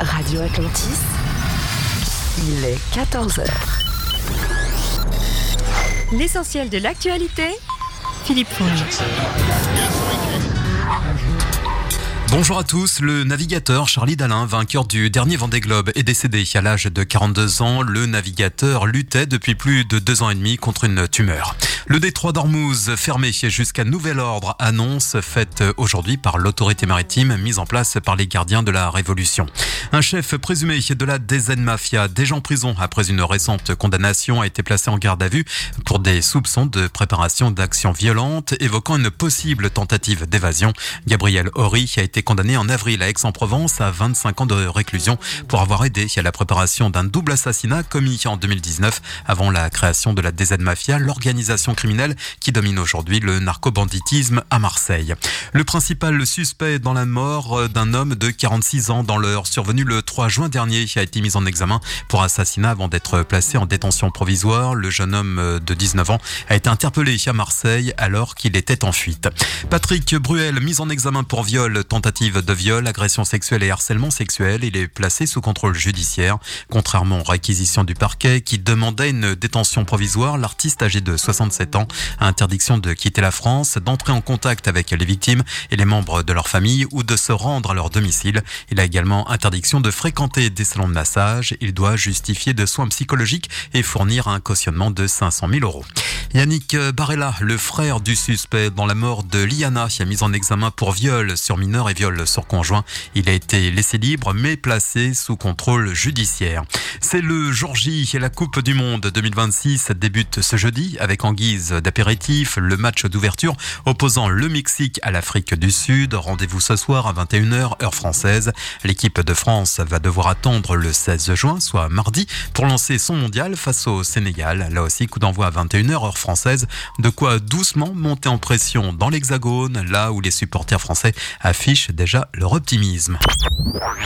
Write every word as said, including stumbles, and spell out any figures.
Radio Atlantis, il est quatorze heures. L'essentiel de l'actualité, Philippe Fonge. Bonjour à tous, le navigateur Charlie Dalin, vainqueur du dernier Vendée Globe, est décédé à l'âge de quarante-deux ans. Le navigateur luttait depuis plus de deux ans et demi contre une tumeur. Le détroit d'Ormuz fermé jusqu'à nouvel ordre, annonce faite aujourd'hui par l'autorité maritime mise en place par les gardiens de la Révolution. Un chef présumé de la D Z Mafia, déjà en prison après une récente condamnation, a été placé en garde à vue pour des soupçons de préparation d'actions violentes, évoquant une possible tentative d'évasion. Gabriel Horry a été condamné en avril à Aix-en-Provence à vingt-cinq ans de réclusion pour avoir aidé à la préparation d'un double assassinat commis en deux mille dix-neuf avant la création de la D Z Mafia, l'organisation criminelle qui domine aujourd'hui le narcobanditisme à Marseille. Le principal suspect dans la mort d'un homme de quarante-six ans dans l'Eure, survenu le trois juin dernier, a été mis en examen pour assassinat avant d'être placé en détention provisoire. Le jeune homme de dix-neuf ans a été interpellé à Marseille alors qu'il était en fuite. Patrick Bruel, mis en examen pour viol, tentative de viol, agression sexuelle et harcèlement sexuel. Il est placé sous contrôle judiciaire. Contrairement aux réquisitions du parquet qui demandait une détention provisoire, l'artiste âgé de soixante-sept ans a interdiction de quitter la France, d'entrer en contact avec les victimes et les membres de leur famille ou de se rendre à leur domicile. Il a également interdiction de fréquenter des salons de massage. Il doit justifier de soins psychologiques et fournir un cautionnement de cinq cent mille euros. Yannick Barella, le frère du suspect dans la mort de Liana, a mis en examen pour viol sur mineur et viol sur conjoint. Il a été laissé libre mais placé sous contrôle judiciaire. C'est le jour J et la Coupe du Monde deux mille vingt-six débute ce jeudi avec en guise d'apéritif le match d'ouverture opposant le Mexique à l'Afrique du Sud. Rendez-vous ce soir à vingt et une heures heure française. L'équipe de France va devoir attendre le seize juin, soit mardi, pour lancer son mondial face au Sénégal. Là aussi, coup d'envoi à vingt et une heures heure française. De quoi doucement monter en pression dans l'Hexagone, là où les supporters français affichent déjà leur optimisme.